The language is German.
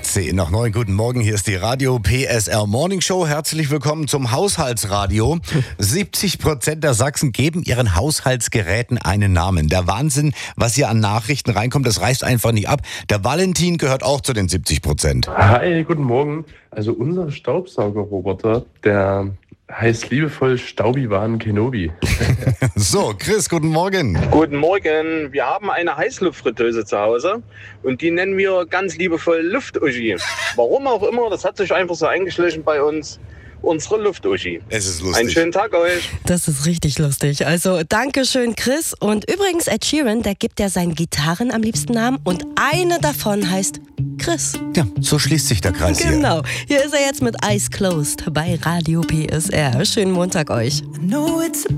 10 nach 9. Guten Morgen, hier ist die Radio PSR Morning Show. Herzlich willkommen zum Haushaltsradio. 70% der Sachsen geben ihren Haushaltsgeräten einen Namen. Der Wahnsinn, was hier an Nachrichten reinkommt, das reißt einfach nicht ab. Der Valentin gehört auch zu den 70%. Hi, guten Morgen. Also unser Staubsaugerroboter, der heißt liebevoll Staubi-Waren Kenobi. So, Chris, guten Morgen. Guten Morgen. Wir haben eine Heißluftfritteuse zu Hause und die nennen wir ganz liebevoll Luft-Uschi. Warum auch immer, das hat sich einfach so eingeschlichen bei uns. Unsere Luft-Uschi. Es ist lustig. Einen schönen Tag euch. Das ist richtig lustig. Also Dankeschön, Chris. Und übrigens, Ed Sheeran, der gibt ja seinen Gitarren am liebsten Namen und eine davon heißt Chris. Ja, so schließt sich der Kreis hier. Genau. Hier ist er jetzt mit Eyes Closed bei Radio PSR. Schönen Montag euch. I know it's a